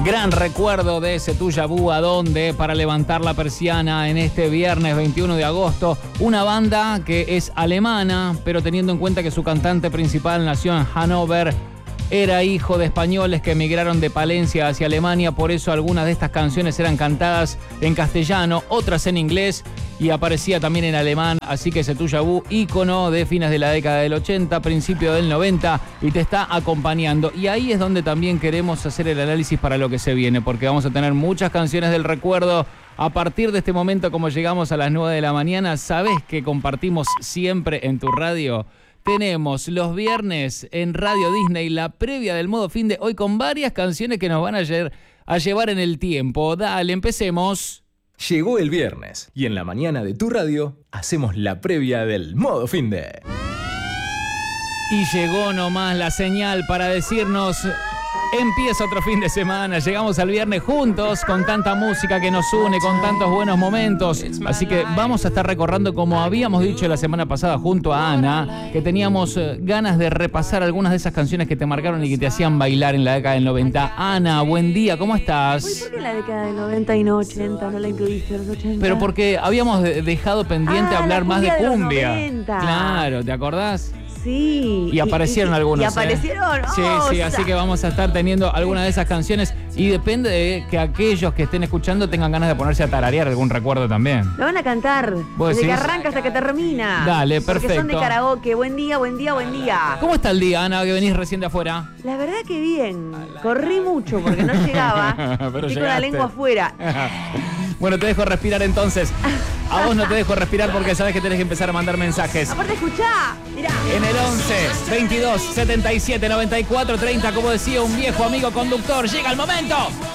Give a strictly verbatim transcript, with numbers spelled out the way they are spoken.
Gran recuerdo de ese Tuya Bú, a donde para levantar la persiana en este viernes veintiuno de agosto, una banda que es alemana, pero teniendo en cuenta que su cantante principal nació en Hannover, era hijo de españoles que emigraron de Palencia hacia Alemania, por eso algunas de estas canciones eran cantadas en castellano, otras en inglés y aparecía también en alemán, así que ese Tuya Bú, ícono de fines de la década del ochenta, principio del noventa, y te está acompañando. Y ahí es donde también queremos hacer el análisis para lo que se viene, porque vamos a tener muchas canciones del recuerdo. A partir de este momento, como llegamos a las nueve de la mañana, ¿sabés que compartimos siempre en tu radio? Tenemos los viernes en Radio Disney la previa del modo fin de hoy con varias canciones que nos van a, lle- a llevar en el tiempo. Dale, empecemos. Llegó el viernes y en la mañana de tu radio hacemos la previa del modo fin de. Y llegó nomás la señal para decirnos: empieza otro fin de semana, llegamos al viernes juntos con tanta música que nos une, con tantos buenos momentos. Así que vamos a estar recordando, como habíamos dicho la semana pasada junto a Ana, que teníamos eh, ganas de repasar algunas de esas canciones que te marcaron y que te hacían bailar en la década del noventa. Ana, buen día, ¿cómo estás? Uy, ¿por qué la década del noventa y no ochenta? No la incluiste los ochenta. Pero porque habíamos de- dejado pendiente Ah, hablar la más de cumbia de los cumbia. noventa. Claro, ¿te acordás? Sí. Y aparecieron y, algunos. Y ¿eh? aparecieron. Sí, oh, sí, o así sea, que vamos a estar teniendo algunas de esas canciones y depende de que aquellos que estén escuchando tengan ganas de ponerse a tararear algún recuerdo también. Lo van a cantar ¿Vos desde que decís? arranca hasta que termina. Dale, Porque son de perfecto. karaoke. Buen día, buen día, buen día. ¿Cómo está el día, Ana, que venís recién de afuera? La verdad que bien. Corrí mucho porque no llegaba. Pero Estoy con la llegaste. lengua afuera. Bueno, te dejo respirar entonces. A vos no te dejo respirar porque sabes que tenés que empezar a mandar mensajes. Aparte, escuchá. Mirá. En el once, veintidós, setenta y siete, noventa y cuatro, treinta, como decía un viejo amigo conductor, llega el momento